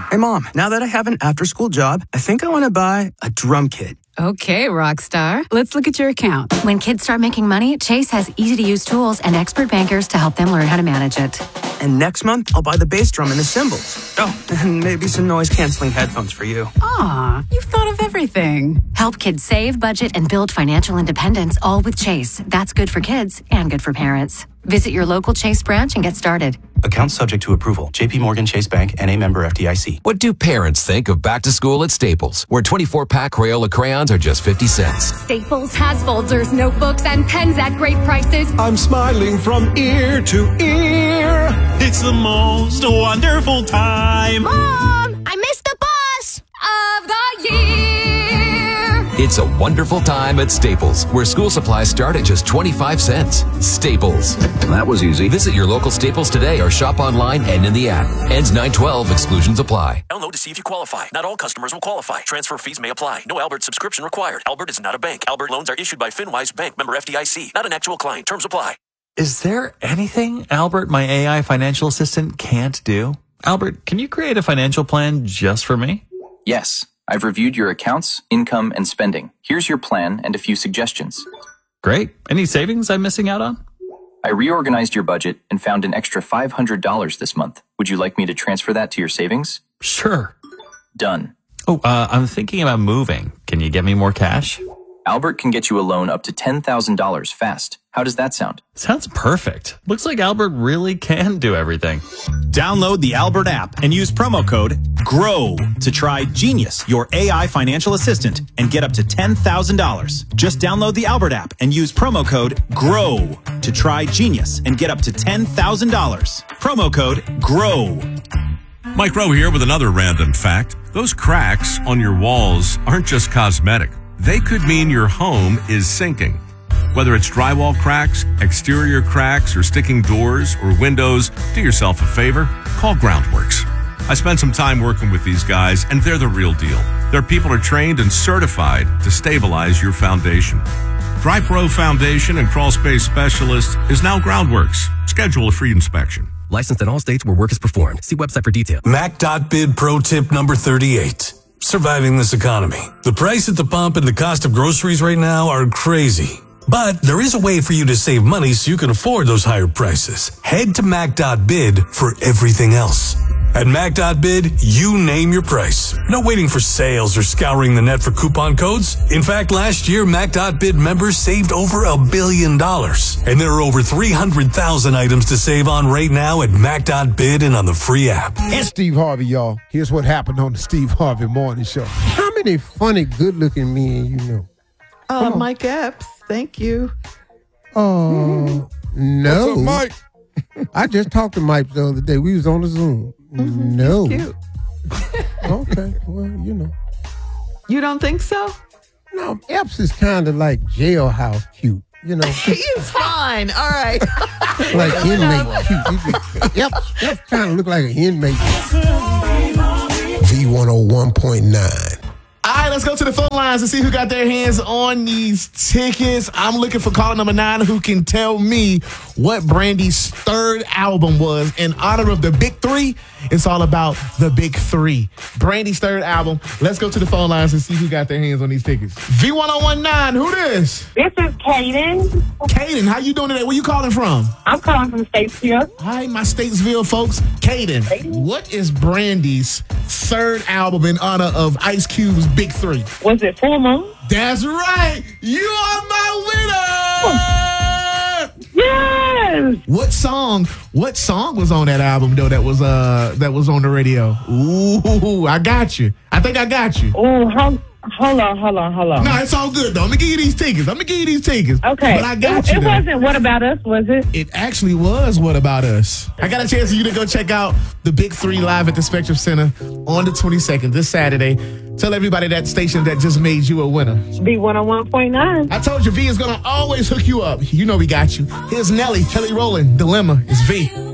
Hey, Mom, now that I have an after-school job, I think I want to buy a drum kit. Okay, Rockstar. Let's look at your account. When kids start making money, Chase has easy-to-use tools and expert bankers to help them learn how to manage it. And next month, I'll buy the bass drum and the cymbals. Oh, and maybe some noise-canceling headphones for you. Aw, you've thought of everything. Help kids save, budget, and build financial independence, all with Chase. That's good for kids and good for parents. Visit your local Chase branch and get started. Account subject to approval. JP Morgan Chase Bank, N.A. member FDIC. What do parents think of back to school at Staples, where 24-pack Crayola crayons are just 50 cents? Staples has folders, notebooks, and pens at great prices. I'm smiling from ear to ear. It's the most wonderful time. Mom, I missed the bus of the year. It's a wonderful time at Staples, where school supplies start at just 25 cents. Staples. That was easy. Visit your local Staples today or shop online and in the app. Ends 9/12. Exclusions apply. Download to see if you qualify. Not all customers will qualify. Transfer fees may apply. No Albert subscription required. Albert is not a bank. Albert loans are issued by FinWise Bank, member FDIC. Not an actual client. Terms apply. Is there anything Albert, my AI financial assistant, can't do? Albert, can you create a financial plan just for me? Yes. I've reviewed your accounts, income, and spending. Here's your plan and a few suggestions. Great. Any savings I'm missing out on? I reorganized your budget and found an extra $500 this month. Would you like me to transfer that to your savings? Sure. Done. Oh, I'm thinking about moving. Can you get me more cash? Albert can get you a loan up to $10,000 fast. How does that sound? Sounds perfect. Looks like Albert really can do everything. Download the Albert app and use promo code GROW to try Genius, your AI financial assistant, and get up to $10,000. Just download the Albert app and use promo code GROW to try Genius and get up to $10,000. Promo code GROW. Mike Rowe here with another random fact. Those cracks on your walls aren't just cosmetic. They could mean your home is sinking. Whether it's drywall cracks, exterior cracks, or sticking doors or windows, do yourself a favor, call Groundworks. I spent some time working with these guys, and they're the real deal. Their people are trained and certified to stabilize your foundation. DryPro Foundation and Crawl Space Specialist is now Groundworks. Schedule a free inspection. Licensed in all states where work is performed. See website for details. Mac.bid pro tip number 38. Surviving this economy. The price at the pump and the cost of groceries right now are crazy. But there is a way for you to save money so you can afford those higher prices. Head to Mac.bid for everything else. At Mac.bid, you name your price. No waiting for sales or scouring the net for coupon codes. In fact, last year, Mac.bid members saved over $1 billion. And there are over 300,000 items to save on right now at Mac.bid and on the free app. It's Steve Harvey, y'all. Here's what happened on the Steve Harvey Morning Show. How many funny, good-looking men you know? Mike Epps. Thank you. Oh, no. What's up, Mike? I just talked to Mike the other day. We was on the Zoom. No. He's cute. Okay, well, you know. You don't think so? No, Epps is kind of like jailhouse cute, you know. He's fine. All right. Like inmate cute. Epps kind of look like an inmate. V101.9. All right, let's go to the phone lines and see who got their hands on these tickets. I'm looking for caller number 9 who can tell me what Brandy's third album was in honor of the Big Three. It's all about the Big Three. Brandy's third album. Let's go to the phone lines and see who got their hands on these tickets. V1019, who this? This is Kaden. Kaden, how you doing today? Where you calling from? I'm calling from Statesville. Hi, my Statesville folks. Kaden, what is Brandy's third album in honor of Ice Cube's Big Three? Was it Full Moon? That's right. You are my winner. Yes. What song was on that album though that was on the radio? Ooh, I got you. I think I got you. Oh, hold on. No, it's all good though. I'm gonna give you these tickets. Okay. But I got you. It wasn't What About Us, was it? It actually was What About Us. I got a chance for you to go check out the Big Three live at the Spectrum Center on the 22nd, this Saturday. Tell everybody that station that just made you a winner. V101.9. I told you V is gonna always hook you up. You know we got you. Here's Nelly, Kelly Rowland. Dilemma is V.